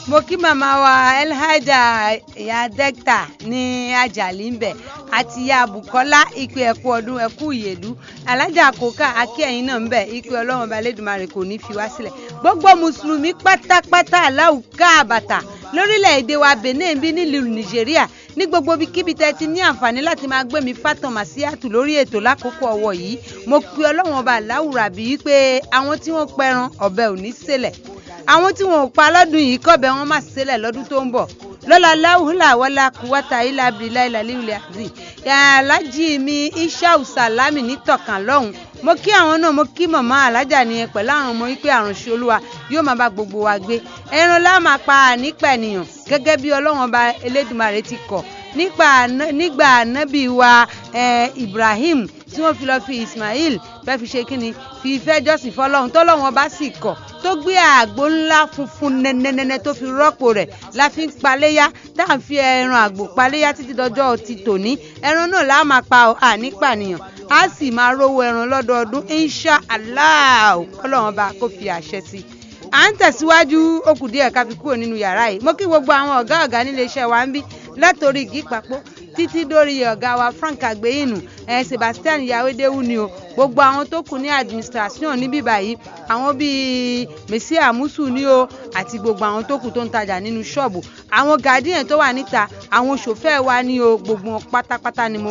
mo kí màmá wa Elhaja ìyá dẹ́kítà ní Àjàlí ń bẹ̀ àti ìyá Bùkọ́lá ìpè ẹ̀kú ọdún ẹ̀kú ìyèdú alájà kòká akí ẹ̀yìn náà ń bẹ̀ ìpè Ọlọ́run ọba Elédùmarè kò ní fi wá sílẹ̀ gbogbo mùsùlùmí pátápátá aláwùká àbàtà lórílẹ̀‐èdè wa Benin bí nílùú Nàìjíríà ní gbogbo ibikíbi tẹ́ ti ní àǹfààní láti máa gbé mi Fátànmà Síátù lórí ètò lákòókò ọwọ́ yìí mo pe Ọlọ́run ọba aláwùrà bíi pé àwọn tí wọ́n pẹran ọ̀bẹ ò ní ṣẹlẹ̀ àwọn tí wọn ò pa lọ́dún yìí kọ́bẹ̀ wọn má ṣẹlẹ̀ lọ́dún tó ń bọ̀ lọ́la láwùlà wọlá kúwátà ilà abìlà ilà lílẹ̀ àdì alájì mi Ishau Salami nítọ̀kàn lọ́hùn mo kí àwọn náà mo kí màmá alájà nìyẹn pẹ̀lú àwọn ọmọ wípé àrùnṣe olúwa yóò máa bá gbogbo wa gbé ẹran lá máa pa nípa ènìyàn gẹ́gẹ́ bí Ọlọ́run ọba Elédùmarè ti kọ̀ nígbà ànábì wa Ibrahim tí wọ́n fi lọ fi Ismail fẹ́ fi ṣe kíni fi ìfẹ́ jọ́sìn fọ́lọ́run tọ́lọ́run ọba sì kọ̀ tó gbé àgbò ńlá funfun nẹ́nẹ́nẹ́nẹ́ tó fi rọ́pò rẹ̀ la fi ń paléyá tá à ń fi ẹran àgbò paléyá títí dọjọ́ ti tòní ẹran náà la máa pa ànípànìyàn á sì máa rówó ẹran lọ́dọọdún insha Allah Ọlọ́run ọba kó fi àṣẹ sí à ń tẹ̀síwájú ó kù díẹ̀ ká fi kúrò nínú yàrá yìí mo kí gbogbo àwọn ọ̀gá nílé iṣẹ́ wa ń bí látòrí igi papò títí dórí ọ̀gá wa Frank Agbéyìnù Sebastian Yawédéwù ni o gbogbo àwọn tó kù ní administration níbí báyìí àwọn bíi Messi Amusu ni o àti gbogbo àwọn tó kù tó ń tajà nínú ṣọ́ọ̀bù àwọn gàdíyàn tó wà níta àwọn ṣòfẹ́ wa ni o gbogbo wọn pátápátá ni mo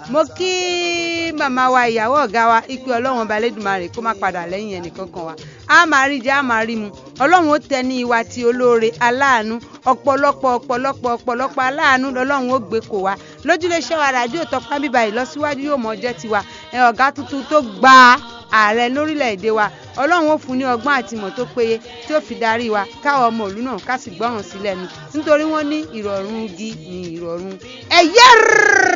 kí màmá wa ìyàwó ọ̀gá wa ìpè Ọlọ́run ọba Elédùmarè kó má padà lẹ́yìn ẹnìkankan wa a máa rí jẹ a máa rí mu Ọlọ́run ó tẹ ní ìwà tí olóore aláàánú ọ̀pọ̀lọpọ̀ aláàánú lọ́lọ́run ó gbé kò wá lójúléṣẹ́ wa ràdíò Tọ́pẹ́ bíbá ìlọsíwájú yóò mọ jẹ́ tiwa ọ̀gá tuntun tó gba ààrẹ lórílẹ̀‐èdè wa Ọlọ́run ó fún ní ọgbọ́n àti ìmọ̀ tó péye tí ó fi darí wa káwọn ọmọ ìlú náà ká sì gbọ́ràn sí lẹ́nu nítorí wọ́n ní ìrọ̀rùn igi ní ìrọ̀rùn ẹ̀yẹ́